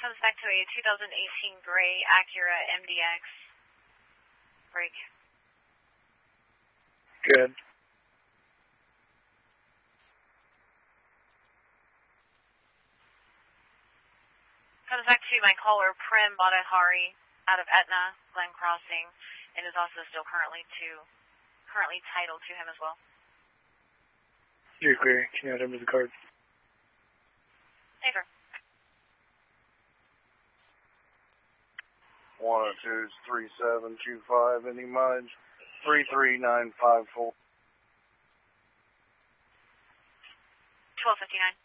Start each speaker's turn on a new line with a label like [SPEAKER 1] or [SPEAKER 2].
[SPEAKER 1] Comes back to a 2018 gray Acura MDX. Break.
[SPEAKER 2] Good.
[SPEAKER 1] Comes back to my caller, Prem Badahari, out of Etna, Glen Crossing, and is also still currently titled to him as well.
[SPEAKER 2] You're clear. Can you add him to the card?
[SPEAKER 1] Hey, sir.
[SPEAKER 3] 1023725, any mileage? 33954.
[SPEAKER 1] 1259.